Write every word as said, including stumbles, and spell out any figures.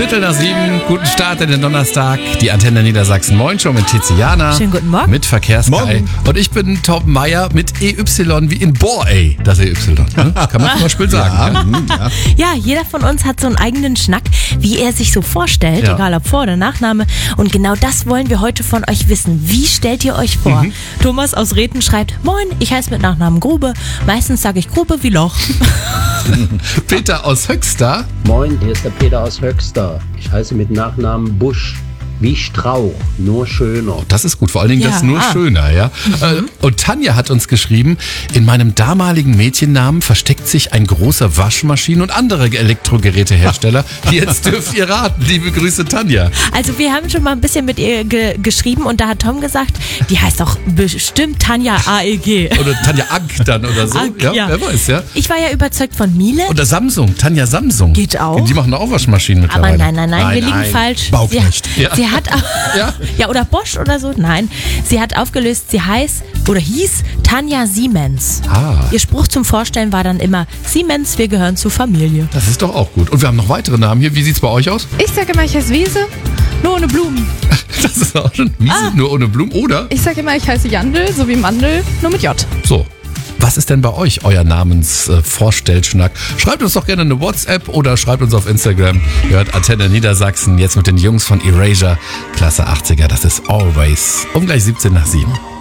Viertel nach sieben, guten Start in den Donnerstag. Die Antenne Niedersachsen Moin Show mit Tiziana. Schönen guten Morgen. Mit Verkehrsguy. Und ich bin Torben Meier mit E Y wie in Boah, ey. Das E Y, ne? Kann man zum Beispiel sagen. Ja. Ne? Ja. ja, jeder von uns hat so einen eigenen Schnack, wie er sich so vorstellt, Ja. egal ob Vor- oder Nachname. Und genau das wollen wir heute von euch wissen. Wie stellt ihr euch vor? Mhm. Thomas aus Rethen schreibt, Moin, ich heiße mit Nachnamen Grube. Meistens sage ich Grube wie Loch. Peter aus Höxter. Moin, hier ist der Peter aus Höxter. Ich heiße mit Nachnamen Busch. Wie Strauch, nur schöner. Das ist gut, vor allen Dingen Ja. das ist nur Ah. schöner, ja. Mhm. Und Tanja hat uns geschrieben, in meinem damaligen Mädchennamen versteckt sich ein großer Waschmaschinen- und andere Elektrogerätehersteller. Jetzt dürft ihr raten. Liebe Grüße, Tanja. Also wir haben schon mal ein bisschen mit ihr ge- geschrieben und da hat Tom gesagt, die heißt doch bestimmt Tanja A E G. Oder Tanja Ank dann oder so. Ank, ja, ja. Wer weiß, ja. Ich war ja überzeugt von Miele. Oder Samsung, Tanja Samsung. Geht auch. Die machen auch Waschmaschinen Aber mittlerweile. nein, nein, nein, wir liegen nein. falsch. Bauknecht. Sie, Ja. sie hat auch, Ja. ja, oder Bosch oder so. Nein, sie hat aufgelöst, sie heißt oder hieß Tanja Siemens. Ah. Ihr Spruch zum Vorstellen war dann immer, Siemens, wir gehören zur Familie. Das ist doch auch gut. Und wir haben noch weitere Namen hier. Wie sieht's bei euch aus? Ich sage immer, ich heiße Wiese, nur ohne Blumen. Das ist auch schon Wiese, Ah. nur ohne Blumen. Oder? Ich sage immer, ich heiße Jandl, so wie Mandel, nur mit J. So. Was ist denn bei euch euer Namensvorstellschnack? Äh, schreibt uns doch gerne eine WhatsApp oder schreibt uns auf Instagram. Ihr hört Antenne Niedersachsen jetzt mit den Jungs von Erasure, Klasse achtziger. Das ist Always. Um gleich siebzehn nach sieben.